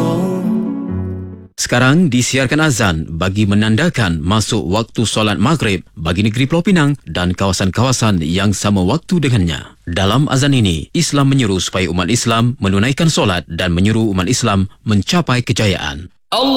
Sekarang disiarkan azan bagi menandakan masuk waktu solat maghrib bagi negeri Pulau Pinang dan kawasan-kawasan yang sama waktu dengannya. Dalam azan ini, Islam menyeru supaya umat Islam menunaikan solat dan menyuruh umat Islam mencapai kejayaan.